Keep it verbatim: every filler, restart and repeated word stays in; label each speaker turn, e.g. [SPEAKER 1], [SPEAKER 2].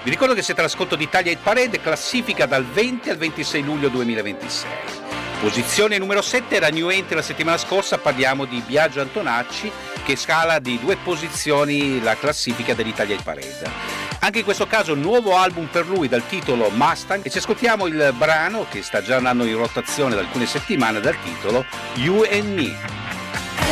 [SPEAKER 1] Vi ricordo che siete all'ascolto di Italia Hit Parade, classifica dal venti al ventisei luglio duemilaventisei. Posizione numero sette era new entry la settimana scorsa, parliamo di Biagio Antonacci che scala di due posizioni la classifica dell'Italia Hit Parade. Anche in questo caso nuovo album per lui dal titolo Mustang e ci ascoltiamo il brano che sta già andando in rotazione da alcune settimane dal titolo You and Me.